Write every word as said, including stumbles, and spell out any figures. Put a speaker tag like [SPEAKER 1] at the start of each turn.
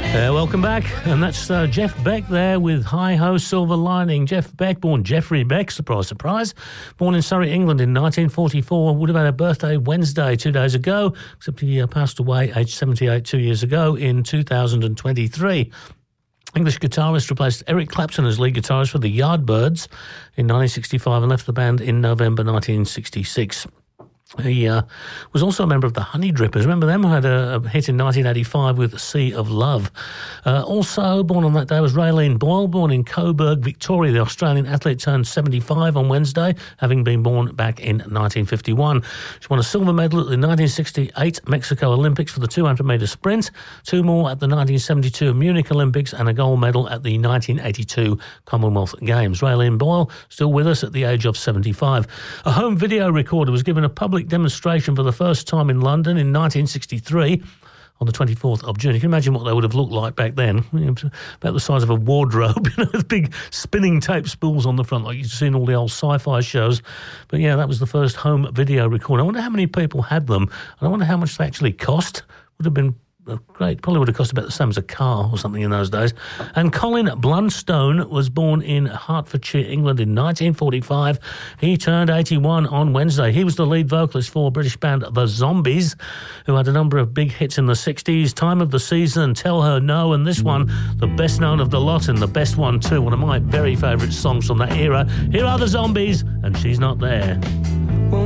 [SPEAKER 1] Uh, welcome back, and that's uh, Jeff Beck there with Hi Ho Silver Lining. Jeff Beck, born Geoffrey Beck, surprise, surprise, born in Surrey, England in nineteen forty-four, would have had a birthday Wednesday two days ago, except he uh, passed away aged seventy-eight two years ago in two thousand twenty-three. English guitarist, replaced Eric Clapton as lead guitarist for the Yardbirds in nineteen sixty-five and left the band in November nineteen sixty-six. He uh, was also a member of the Honey Drippers. Remember them? Who had a, a hit in nineteen eighty-five with Sea of Love. Uh, also born on that day was Raylene Boyle, born in Coburg, Victoria. The Australian athlete turned seventy-five on Wednesday, having been born back in nineteen fifty-one. She won a silver medal at the nineteen sixty-eight Mexico Olympics for the two hundred metre sprint, two more at the nineteen seventy-two Munich Olympics, and a gold medal at the nineteen eighty-two Commonwealth Games. Raylene Boyle, still with us at the age of seventy-five. A home video recorder was given a public demonstration for the first time in London in nineteen sixty-three on the twenty-fourth of June. You can imagine what they would have looked like back then. About the size of a wardrobe, you know, with big spinning tape spools on the front, like you've seen all the old sci-fi shows. But yeah, that was the first home video recorder. I wonder how many people had them, and I wonder how much they actually cost. Would have been great. Probably would have cost about the same as a car or something in those days. And Colin Blunstone was born in Hertfordshire, England in nineteen forty-five. He turned eighty-one on Wednesday. He was the lead vocalist for British band The Zombies, who had a number of big hits in the sixties. Time of the Season, Tell Her No, and this one, the best known of the lot and the best one too. One of my very favourite songs from that era. Here are The Zombies, and She's Not There.